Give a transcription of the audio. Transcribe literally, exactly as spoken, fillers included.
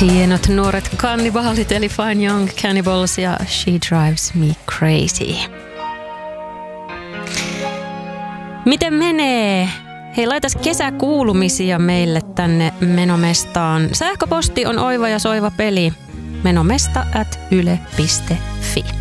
Hienot nuoret kannibaalit eli Fine Young Cannibals ja She Drives Me Crazy. Miten menee? Hei, laitas kesäkuulumisia meille tänne Menomestaan. Sähköposti on oiva ja soiva peli. menomesta at yle piste fi.